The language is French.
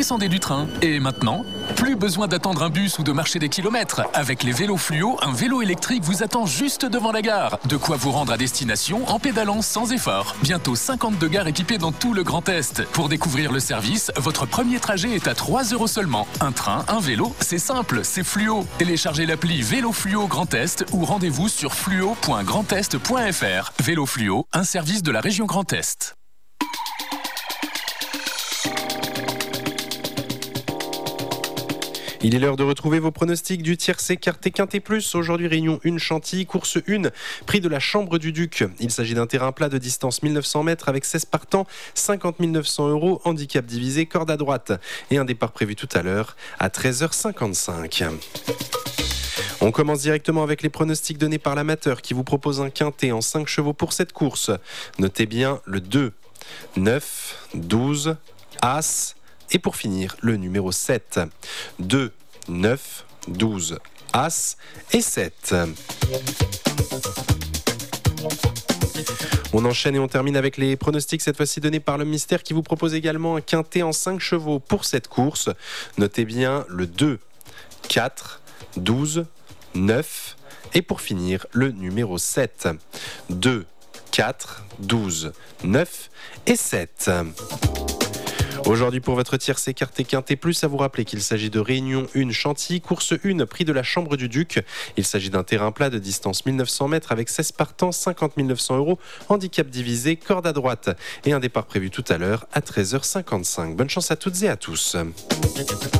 descendez du train. Et maintenant, plus besoin d'attendre un bus ou de marcher des kilomètres. Avec les vélos fluo, un vélo électrique vous attend juste devant la gare. De quoi vous rendre à destination en pédalant sans effort. Bientôt 52 gares équipées dans tout le Grand Est. Pour découvrir le service, votre premier trajet est à 3 € seulement. Un train, un vélo, c'est simple, c'est fluo. Téléchargez l'appli Vélo Fluo Grand Est ou rendez-vous sur fluo.grandest.fr. Vélo Fluo, un service de la région Grand Est. Il est l'heure de retrouver vos pronostics du tiercé Quarté Quinté Plus. Aujourd'hui, réunion 1 Chantilly, course 1, prix de la Chambre du Duc. Il s'agit d'un terrain plat de distance 1900 mètres avec 16 partants, 50 900 €, handicap divisé, corde à droite. Et un départ prévu tout à l'heure à 13h55. On commence directement avec les pronostics donnés par l'amateur qui vous propose un quintet en 5 chevaux pour cette course. Notez bien le 2, 9, 12, As. Et pour finir, le numéro 7. 2, 9, 12, As et 7. On enchaîne et on termine avec les pronostics, cette fois-ci donnés par le Mystère qui vous propose également un quintet en 5 chevaux pour cette course. Notez bien le 2, 4, 12, 9 et pour finir, le numéro 7. 2, 4, 12, 9 et 7. Aujourd'hui pour votre tiercé Quarté Quinté Plus, à vous rappeler qu'il s'agit de réunion 1 Chantilly, course 1, prix de la Chambre du Duc. Il s'agit d'un terrain plat de distance 1900 mètres avec 16 partants, 50 900 €, handicap divisé, corde à droite. Et un départ prévu tout à l'heure à 13h55. Bonne chance à toutes et à tous.